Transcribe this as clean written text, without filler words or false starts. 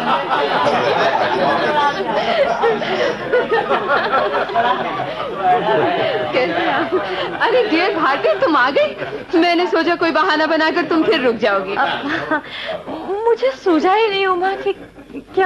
अरे डियर भारती, तुम आ गई। मैंने सोचा कोई बहाना बनाकर तुम फिर रुक जाओगी। मुझे सूझा ही नहीं उमा कि क्या